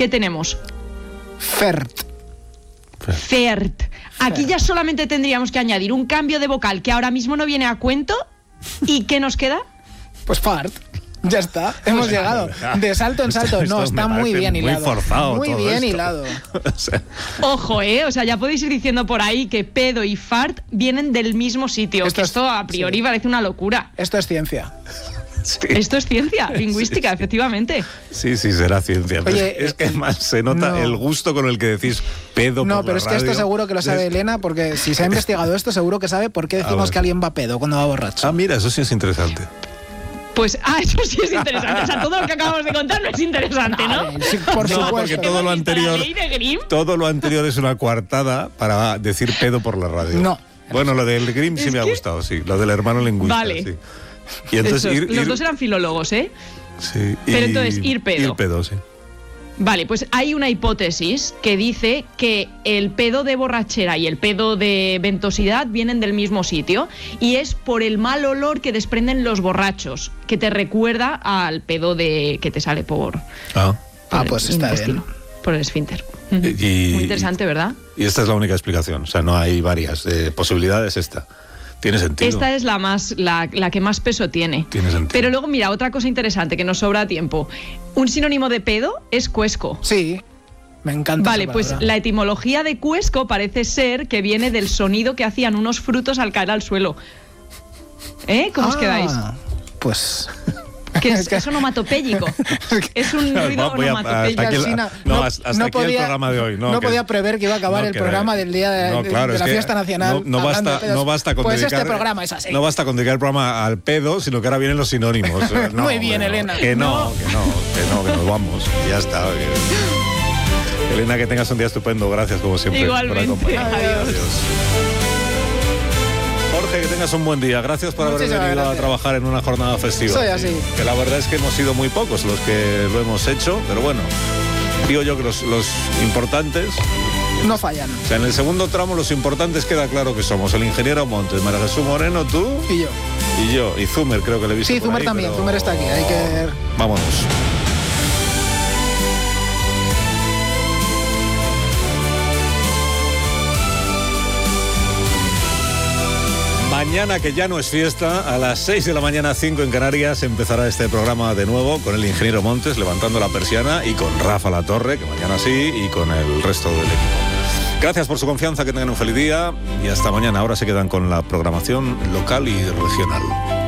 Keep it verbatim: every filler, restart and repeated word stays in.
¿Qué tenemos? Fert. Fert. Aquí ya solamente tendríamos que añadir un cambio de vocal que ahora mismo no viene a cuento. ¿Y qué nos queda? Pues fart. Ya está, hemos llegado de salto en salto. Esto, no, esto está muy bien hilado. Muy forzado. Muy todo bien esto. hilado. O sea, Ojo, ¿eh? O sea, ya podéis ir diciendo por ahí que pedo y fart vienen del mismo sitio. Esto que es- esto a priori sí. parece una locura. Esto es ciencia. sí. Esto es ciencia lingüística, Sí, sí. efectivamente. Sí, sí, será ciencia. Pero Oye, es que además se nota no. el gusto con el que decís pedo No, por pero la es que esto radio. seguro que lo sabe Es- Elena, porque si se ha investigado esto, seguro que sabe por qué decimos ver. que alguien va pedo cuando va borracho. Ah, mira, eso sí es interesante. Pues, ah, eso sí es interesante. O sea, todo lo que acabamos de contar no es interesante, ¿no? Vale, sí, por No, porque supuesto. todo lo ¿Hemos visto la anterior, ley de Grimm? todo lo anterior es una coartada para decir pedo por la radio. No. Bueno, lo del Grimm sí Es me ha que- gustado, sí. Lo del hermano lingüista, Vale. sí. Y entonces Esos, ir, los ir- dos eran filólogos, ¿eh? sí, Pero y- entonces, ir pedo. Ir pedo, sí. Vale, pues hay una hipótesis que dice que el pedo de borrachera y el pedo de ventosidad vienen del mismo sitio y es por el mal olor que desprenden los borrachos, que te recuerda al pedo de que te sale por, Ah. por Ah, el pues está intestino, bien. por el esfínter. Y- Muy interesante, ¿verdad? Y esta es la única explicación. O sea, no hay varias eh, posibilidades. Esta. Tiene sentido. Esta es la más la, la que más peso tiene. Tiene sentido. Pero luego, mira, otra cosa interesante que nos sobra tiempo. Un sinónimo de pedo es cuesco. Sí, me encanta. Vale, esa pues palabra. la etimología de cuesco parece ser que viene del sonido que hacían unos frutos al caer al suelo. ¿Eh? ¿Cómo os Ah, quedáis? Pues. Que es, es onomatopéyico. Es un ruido Voy a- onomatopéyico. hasta aquí el- Alsina, no, hasta aquí el programa de hoy, no, que- podía prever que iba a acabar no, el que- programa del día de, no, de- claro, de es la que fiesta nacional. No, no hablando basta, de pedos. no basta con Pues dedicar, este programa es así. No basta con dedicar el programa al pedo, sino que ahora vienen los sinónimos. Eh, no, Muy bien, que no, Elena. Que no, No. que no, que no, que nos vamos. Y ya está. que- Elena, que tengas un día estupendo. Gracias, como siempre, Igualmente. por acompañarnos. Adiós. Jorge, que tengas un buen día. Gracias por haber Muchísimas venido gracias. a trabajar en una jornada festiva. Soy así. Que la verdad es que hemos sido muy pocos los que lo hemos hecho, pero bueno, digo yo que los, los importantes, No fallan. o sea, en el segundo tramo los importantes queda claro que somos el ingeniero Montes, María Jesús Moreno, tú Y yo. y yo, y Zumer creo que le he visto Sí, por Zumer ahí, también. pero- Zumer está aquí. Hay que. Vámonos. Mañana, que ya no es fiesta, a las seis de la mañana, cinco en Canarias, empezará este programa de nuevo con el ingeniero Montes levantando la persiana y con Rafa La Torre, que mañana sí, y con el resto del equipo. Gracias por su confianza, que tengan un feliz día y hasta mañana. Ahora se quedan con la programación local y regional.